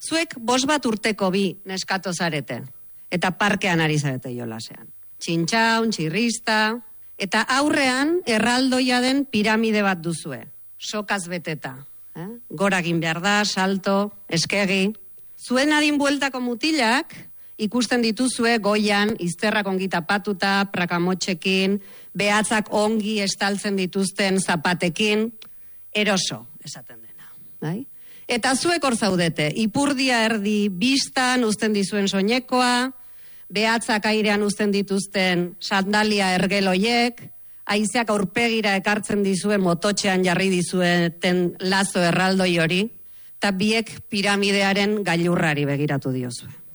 Zuek 5 urteko bi neskato zarete, eta parkean ari zarete jolasean. Txintxaun, txirrista, eta aurrean erraldoia den piramide bat duzue, sokaz beteta. Gora egin behar da, salto, eskegi. Zuen adin bueltako mutilak ikusten dituzue goian, izterrak ongi tapatuta, prakamotxekin, behatzak ongi estaltzen dituzten zapatekin, eroso, esaten dena. Bai? Eta zuek hor zaudete, ipurdia erdi bistan uzten dizuen soinekoa, behatzak airean uzten dituzten sandalia ergeloiek, haizeak aurpegira ekartzen dizuen mototxean jarri dizueten lazo erraldoi hori, eta biek piramidearen gailurrari begiratu diozue.